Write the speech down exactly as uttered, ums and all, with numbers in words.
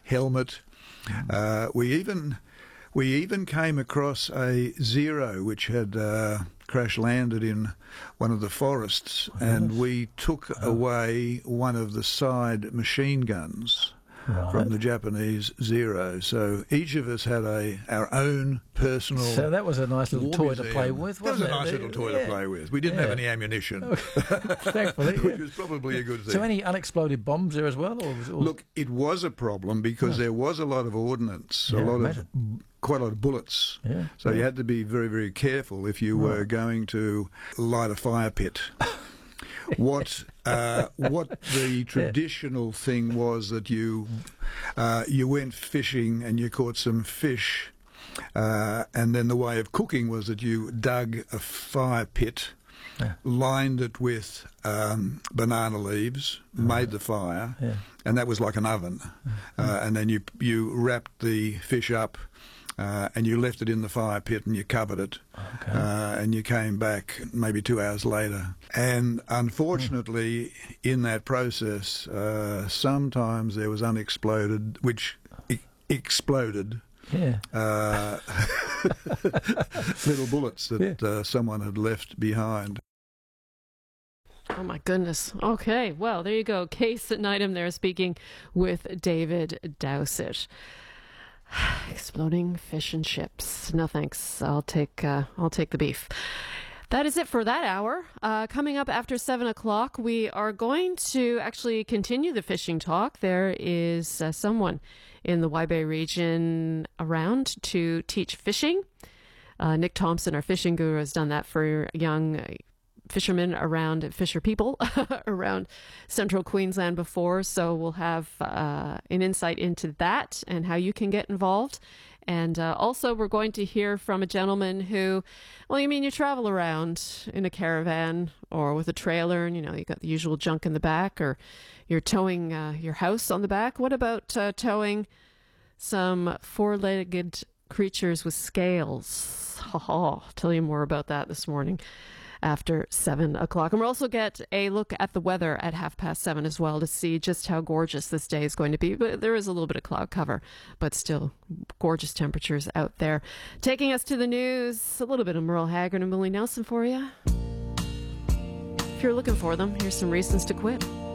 helmet. Uh, we even we even came across a Zero which had uh, crash landed in one of the forests, oh, and we took oh. away one of the side machine guns. Right. From the Japanese Zero. So each of us had a our own personal. So that was a nice little toy museum. to play with. That was wasn't a nice it? little toy yeah. to play with. We didn't yeah. have any ammunition, thankfully, which yeah. was probably a good thing. So any unexploded bombs there as well? Or was it all... Look, it was a problem because oh. there was a lot of ordnance, yeah, a lot imagine. of quite a lot of bullets. Yeah. So yeah. you had to be very, very careful if you right. were going to light a fire pit. What uh, what the traditional yeah. thing was that you uh, you went fishing and you caught some fish, uh, and then the way of cooking was that you dug a fire pit, yeah. lined it with um, banana leaves, oh. made the fire, yeah. and that was like an oven, mm-hmm. uh, and then you you wrapped the fish up. Uh, and you left it in the fire pit and you covered it, okay. uh, and you came back maybe two hours later. And unfortunately, mm. in that process, uh, sometimes there was unexploded, which e- exploded, yeah. uh, little bullets that yeah. uh, someone had left behind. Oh, my goodness. Okay, well, there you go. Case Needham there speaking with David Dowsett. Exploding fish and chips. No thanks. I'll take uh, I'll take the beef. That is it for that hour. Uh, coming up after seven o'clock, we are going to actually continue the fishing talk. There is uh, someone in the Waibay region around to teach fishing. Uh, Nick Thompson, our fishing guru, has done that for young uh, fishermen around, fisher people around central Queensland before. So we'll have uh, an insight into that and how you can get involved. And uh, also we're going to hear from a gentleman who, well, you mean you travel around in a caravan or with a trailer and, you know, you got the usual junk in the back, or you're towing uh, your house on the back. What about uh, towing some four-legged creatures with scales? Ha ha. I'll tell you more about that this morning after seven o'clock. And we'll also get a look at the weather at half past seven as well to see just how gorgeous this day is going to be. But there is a little bit of cloud cover, but still gorgeous temperatures out there. Taking us to the news, a little bit of Merle Haggard and Willie Nelson for you. If you're looking for them, here's some reasons to quit.